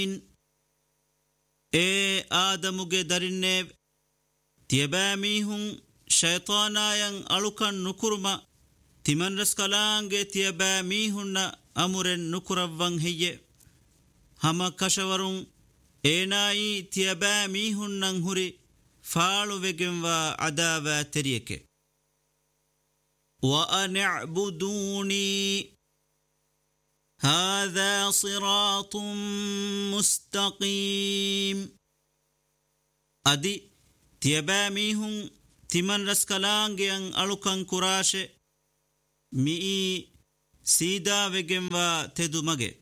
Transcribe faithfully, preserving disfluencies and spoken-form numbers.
ee aadamuge darinneeb tiyabamihun shaytaanayan alukan nukurma timan raskalaange tiyabamihunna amuren nukuravvan hiye hama kashawarun eenaayi tiyabamihunnan huri faalu vegenwa adaava teriyeke wa an'buduni هذا صراط مستقيم أدي تيباميهم تمن رسكالانجيان ألوكان كراش مئي سيدا وگموا تدو مگه